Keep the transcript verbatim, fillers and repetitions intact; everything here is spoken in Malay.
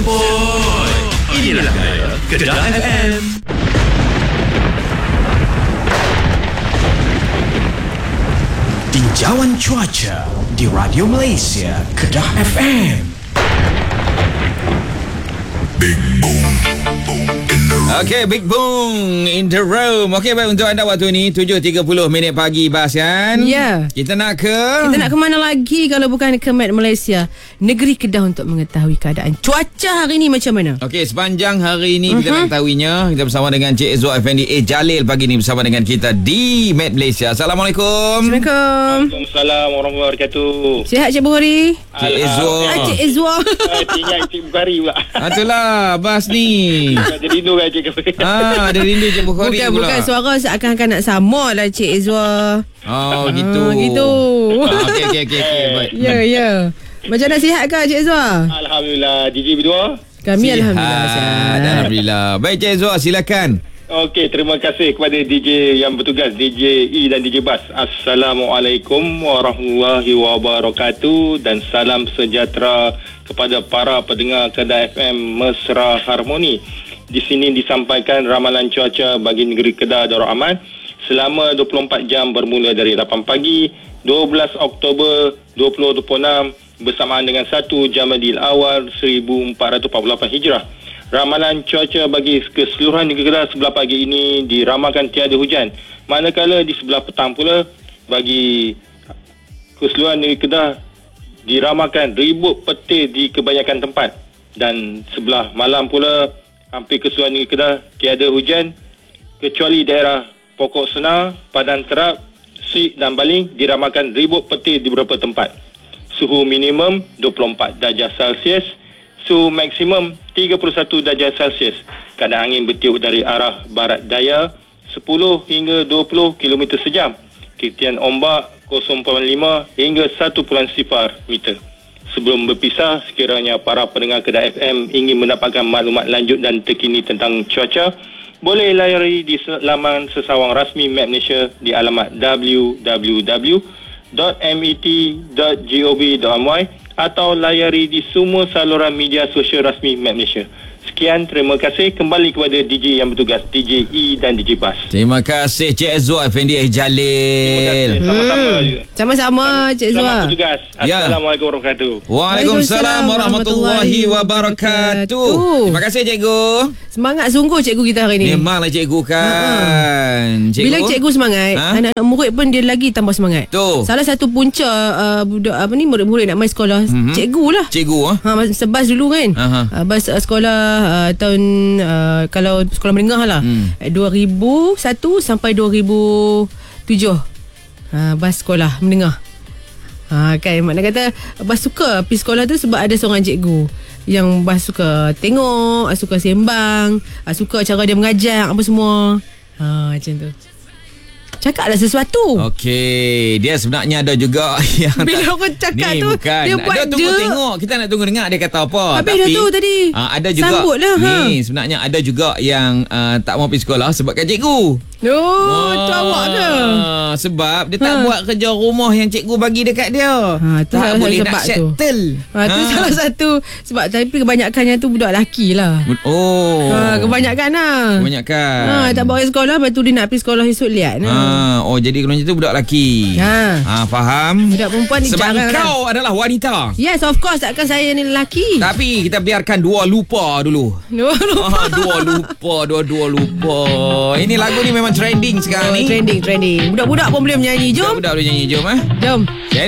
Lepoi, inilah gaya Kedah F M. Tinjauan cuaca di Radio Malaysia Kedah F M. Big boom, boom in the room. Okey, big boom in the room. Okey, baik, untuk anda waktu ni tujuh tiga puluh minit pagi, Bas, kan? Ya. Kita nak ke? Kita nak ke mana lagi kalau bukan ke Met Malaysia, negeri Kedah, untuk mengetahui keadaan cuaca hari ni macam mana. Okey, sepanjang hari ini uh-huh. kita nak ketahuinya. Kita bersama dengan Cik Ezwa Effendi A. Jalil pagi ni bersama dengan kita di Met Malaysia. Assalamualaikum. Assalamualaikum. Waalaikumsalam warahmatullahi wabarakatuh. Sihat Cik Bukhari? Cik Ezwa. Ah, Cik Ezwa. Ingat Cik Bukhari pula. Itulah, Bas ni. Ada rindu kan Cik Bukhari? Ah, ada rindu Cik Bukhari Bukan, pula. bukan suara seakan-akan nak sama lah Cik Ezwa. Oh, gitu. Ah, gitu. Ah, okey, okey, okey. Okay. Baik. Ya, ya. Macam mana, sihat ke Cik Ezwa? Alhamdulillah. D J berdua? Kami Sihat. Alhamdulillah sihat. Alhamdulillah. Baik, Cik Ezwa, silakan. Okey, terima kasih kepada D J yang bertugas, D J E dan D J Bas. Assalamualaikum warahmatullahi wabarakatuh dan salam sejahtera kepada para pendengar Kedah F M Mesra Harmoni. Di sini disampaikan ramalan cuaca bagi negeri Kedah Darul Aman selama dua puluh empat jam bermula dari lapan pagi dua belas Oktober dua ribu dua puluh enam bersamaan dengan satu Jamadil Awal seribu empat ratus empat puluh lapan Hijrah. Ramalan cuaca bagi keseluruhan negeri Kedah sebelah pagi ini diramalkan tiada hujan. Manakala di sebelah petang pula bagi keseluruhan negeri Kedah diramalkan ribut petir di kebanyakan tempat. Dan sebelah malam pula hampir keseluruhan negeri Kedah tiada hujan kecuali daerah Pokok Senar, Padang Terap, Sik dan Baling diramalkan ribut petir di beberapa tempat. Suhu minimum dua puluh empat darjah Celsius, suhu maksimum tiga puluh satu darjah Celsius. Kadang angin bertiup dari arah barat daya sepuluh hingga dua puluh kilometer sejam. Ketinggian ombak kosong perpuluhan lima hingga satu perpuluhan sifar meter. Sebelum berpisah, sekiranya para pendengar Kedah F M ingin mendapatkan maklumat lanjut dan terkini tentang cuaca, boleh layari di laman sesawang rasmi Met Malaysia di alamat w w w dot met dot gov dot my atau layari di semua saluran media sosial rasmi Met Malaysia. Sekian, terima kasih. Kembali kepada D J yang bertugas, D J E dan D J Bas. Terima kasih Cik Ezwa Effendi A. Jalil. Sama-sama juga. Sama-sama Cik Ezwa. Selamat bertugas. Ya. Assalamualaikum warahmatullahi wabarakatuh. Waalaikumsalam warahmatullahi wabarakatuh. Terima kasih Cikgu. Semangat sungguh cikgu kita hari ni. Memanglah Cikgu kan. Cikgu. Bila cikgu semangat, Ha? anak-anak murid pun dia lagi tambah semangat. Tu. Salah satu punca uh, budak apa ni murid-murid nak main sekolah, Mhm. cikgu lah. Cikgu ah. Ha, masa bas dulu kan. Aha. Uh, bas uh, sekolah uh, tahun uh, kalau sekolah menengah lah. Hmm. Uh, dua ribu satu sampai dua ribu tujuh. Uh, bas sekolah menengah. Ha, kan mak nak kata bas suka pergi sekolah tu sebab ada seorang cikgu yang bas suka tengok, suka sembang, suka cara dia mengajar apa semua. Ha, macam tu. Cakaplah sesuatu. Okey, dia sebenarnya ada juga yang Bila tak, orang cakap ni tu, bukan. dia buat ada tunggu je. tengok, kita nak tunggu dengar dia kata apa. Habis dah tu tadi. Uh, ada juga Sambutlah, ha. ni sebenarnya ada juga yang uh, tak mau pergi sekolah sebabkan cikgu. Oh, tu awak ke? Sebab dia tak Ha. buat kerja rumah yang cikgu bagi dekat dia. Ha, tu tak salah boleh satu nak sebab tu. settle. Ha, tu salah satu sebab tapi kebanyakannya tu budak lelaki lah. Oh. Ha, kebanyakan lah. Kebanyakan. Ha, tak bawa pergi sekolah, lepas tu dia nak pergi sekolah esok liat. Ha. Ha, oh jadi kalau macam tu budak lelaki. Ha. Ha, faham? Budak perempuan ni Sebab jarang kau adalah wanita. Yes, of course. Takkan saya ni lelaki. Tapi kita biarkan dua lupa dulu. No, no. Ah, dua lupa, dua-dua lupa. Ini lagu ni memang trending sekarang Oh, ni. trending, trending. Budak-budak pun boleh menyanyi. Jom. Budak-budak boleh nyanyi, jom eh. Jom.